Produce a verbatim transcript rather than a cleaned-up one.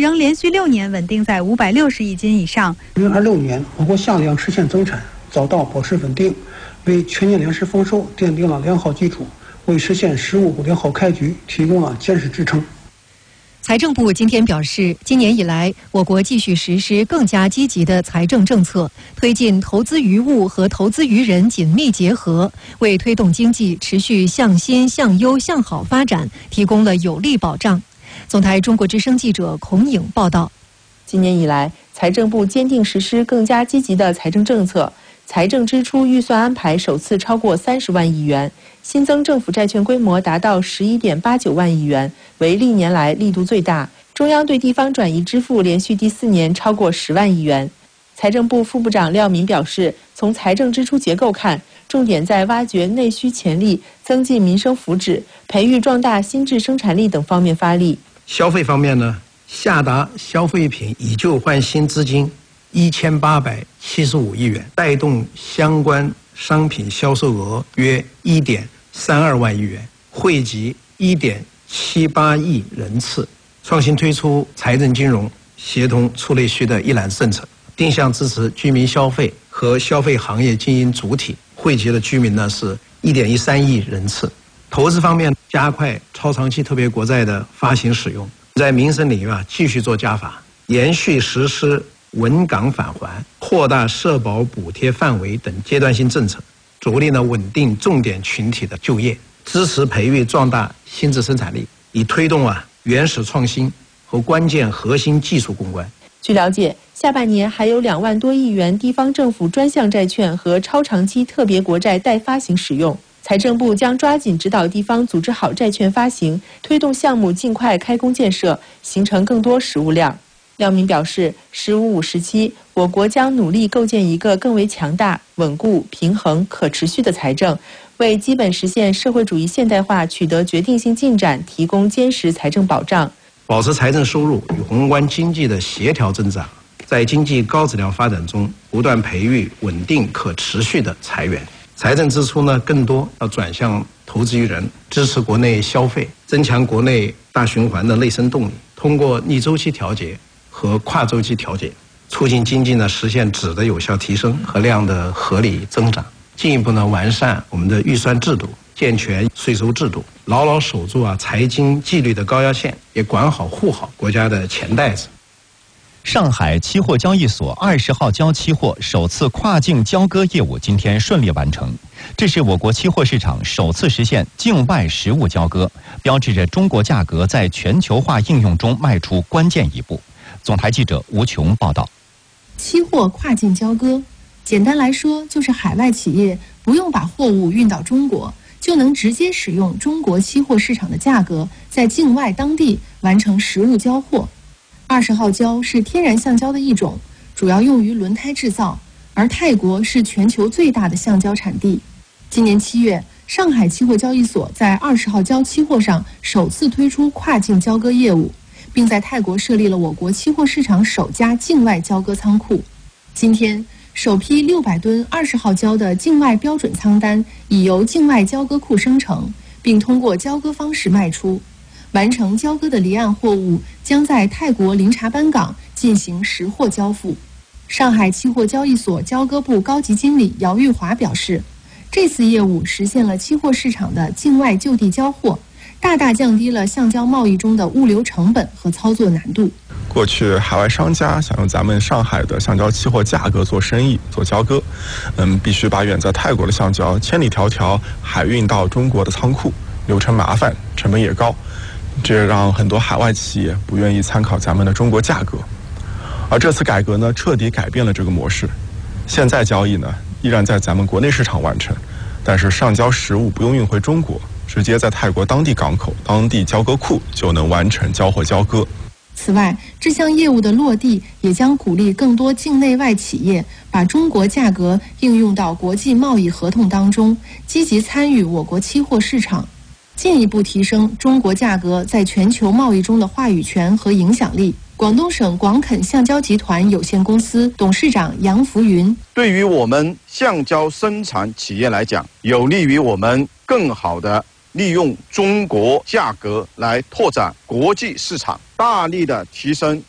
仍连续六年稳定在五百六十亿斤以上。 二零二六年，我国项量实现增产，早稻保持稳定，为全年粮食丰收奠定了良好基础，为实现食物良好开局提供了坚实支撑。 财政部今天表示，今年以来，我国继续实施更加积极的财政政策，推进投资于物和投资于人紧密结合，为推动经济持续向新、向优、向好发展提供了有力保障。总台中国之声记者孔颖报道。 今年以来，财政部坚定实施更加积极的财政政策，财政支出预算安排首次超过三十万亿元，新增政府债券规模达到十一点八九万亿元，为历年来力度最大。中央对地方转移支付连续第四年超过十万亿元。财政部副部长廖民表示，从财政支出结构看，重点在挖掘内需潜力、增进民生福祉、培育壮大新质生产力等方面发力。 消费方面呢，下达消费品以旧换新资金一千八百七十五亿元，带动相关商品销售额约一点三二万亿元，惠及一点七八亿人次。创新推出财政金融协同促内需的一揽政策，定向支持居民消费和消费行业经营主体，惠及的居民呢是一点一三亿人次。投资方面，加快超长期特别国债的发行使用，在民生领域啊继续做加法，延续实施稳岗返还、扩大社保补贴范围等阶段性政策，着力呢稳定重点群体的就业，支持培育壮大新质生产力，以推动啊原始创新和关键核心技术攻关。 据了解，下半年还有两万多亿元地方政府专项债券和超长期特别国债待发行使用。财政部将抓紧指导地方组织好债券发行，推动项目尽快开工建设，形成更多实物量。廖民表示，十五五时期，我国将努力构建一个更为强大、稳固、平衡、可持续的财政，为基本实现社会主义现代化取得决定性进展提供坚实财政保障。 保持财政收入与宏观经济的协调增长，在经济高质量发展中不断培育稳定可持续的财源。财政支出呢，更多要转向投资于人，支持国内消费，增强国内大循环的内生动力，通过逆周期调节和跨周期调节，促进经济呢实现质的有效提升和量的合理增长，进一步呢完善我们的预算制度，健全税收制度，牢牢守住啊财经纪律的高压线，也管好护好国家的钱袋子。 上海期货交易所二十号交期货首次跨境交割业务今天顺利完成，这是我国期货市场首次实现境外实物交割，标志着中国价格在全球化应用中迈出关键一步。总台记者吴琼报道。 期货跨境交割，简单来说就是海外企业不用把货物运到中国，就能直接使用中国期货市场的价格，在境外当地完成实物交货。二十号胶是天然橡胶的一种，主要用于轮胎制造，而泰国是全球最大的橡胶产地。今年七月，上海期货交易所在二十号胶期货上首次推出跨境交割业务，并在泰国设立了我国期货市场首家境外交割仓库。今天，首批六百吨二十号胶的境外标准仓单已由境外交割库生成，并通过交割方式卖出。完成交割的离岸货物将在泰国林察班港进行实货交付。上海期货交易所交割部高级经理姚玉华表示，这次业务实现了期货市场的境外就地交货，大大降低了橡胶贸易中的物流成本和操作难度。 过去海外商家想用咱们上海的橡胶期货价格做生意、做交割，嗯，必须把远在泰国的橡胶千里迢迢海运到中国的仓库，流程麻烦，成本也高。这让很多海外企业不愿意参考咱们的中国价格，而这次改革呢，彻底改变了这个模式。现在交易呢，依然在咱们国内市场完成，但是上交实物不用运回中国，直接在泰国当地港口、当地交割库就能完成交货交割。 此外，这项业务的落地也将鼓励更多境内外企业把中国价格应用到国际贸易合同当中，积极参与我国期货市场，进一步提升中国价格在全球贸易中的话语权和影响力。广东省广垦橡胶集团有限公司董事长杨福云： 对于我们橡胶生产企业来讲，有利于我们更好的利用中国价格来拓展国际市场，大力的提升